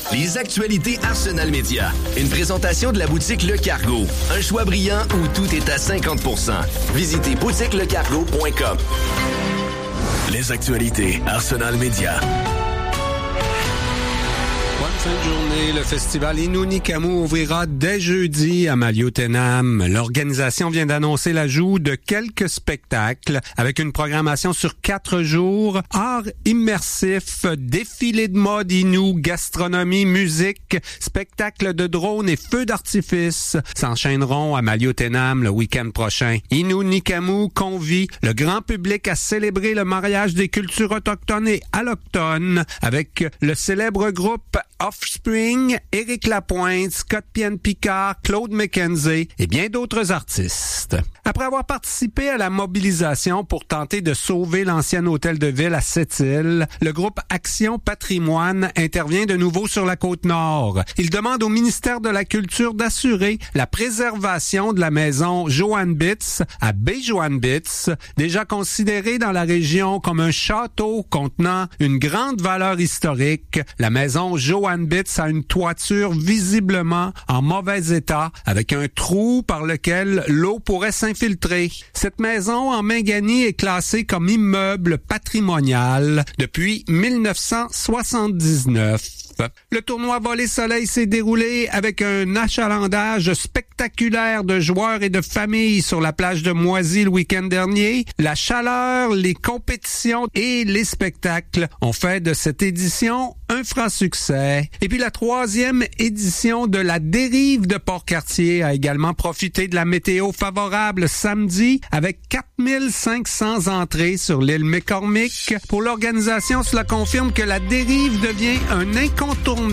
Les actualités Arsenal Média. Une présentation de la boutique Le Cargo. Un choix brillant où tout est à 50%. Visitez boutiquelecargo.com. Les actualités Arsenal Média. Bonne fin de journée. Le festival Innu-Nikamu ouvrira dès jeudi à Maliotenam. L'organisation vient d'annoncer l'ajout de quelques spectacles avec une programmation sur 4 jours. Art immersif, défilé de mode Innu, gastronomie, musique, spectacle de drones et feux d'artifice s'enchaîneront à Maliotenam le week-end prochain. Innu-Nikamu convie le grand public à célébrer le mariage des cultures autochtones et allochtones avec le célèbre groupe Offspring, Éric Lapointe, Scott Pien-Picard, Claude McKenzie et bien d'autres artistes. Après avoir participé à la mobilisation pour tenter de sauver l'ancien hôtel de ville à Sept-Îles, le groupe Action Patrimoine intervient de nouveau sur la Côte-Nord. Il demande au ministère de la Culture d'assurer la préservation de la maison Joan Bitz à Baie-Joan Bitz, déjà considérée dans la région comme un château contenant une grande valeur historique. La maison Joan Bitz a une toiture visiblement en mauvais état, avec un trou par lequel l'eau pourrait s'infiltrer. Cette maison en Mingani est classée comme immeuble patrimonial depuis 1979. Le tournoi Volley Soleil s'est déroulé avec un achalandage spectaculaire de joueurs et de familles sur la plage de Moisy le week-end dernier. La chaleur, les compétitions et les spectacles ont fait de cette édition un franc succès. Et puis la 3e édition de la Dérive de Port-Cartier a également profité de la météo favorable samedi avec 4500 entrées sur l'île McCormick. Pour l'organisation, cela confirme que la Dérive devient un incontournable